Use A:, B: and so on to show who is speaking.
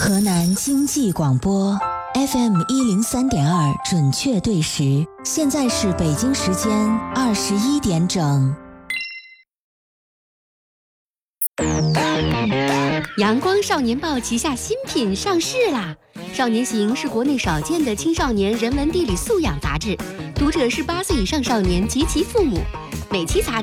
A: 河南经济广播 FM 103.2准确对时，现在是北京时间21点整。
B: 阳光少年报旗下新品上市啦！少年行是国内少见的青少年人文地理素养杂志，读者是8岁以上少年及其父母。每期杂